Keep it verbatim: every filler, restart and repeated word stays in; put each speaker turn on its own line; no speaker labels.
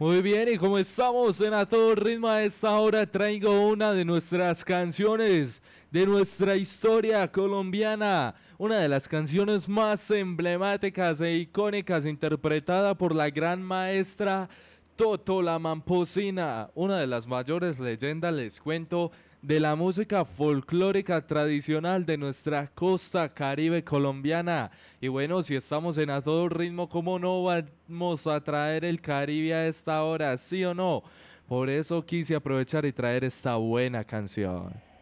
Muy bien, y como estamos en A Todo Ritmo a esta hora, traigo una de nuestras canciones de nuestra historia colombiana, una de las canciones más emblemáticas e icónicas interpretada por la gran maestra Toto la Mamposina, una de las mayores leyendas, les cuento, de la música folclórica tradicional de nuestra costa caribe colombiana. Y bueno, si estamos en A Todo Ritmo, ¿cómo no vamos a traer el Caribe a esta hora? ¿Sí o no? Por eso quise aprovechar y traer esta buena canción.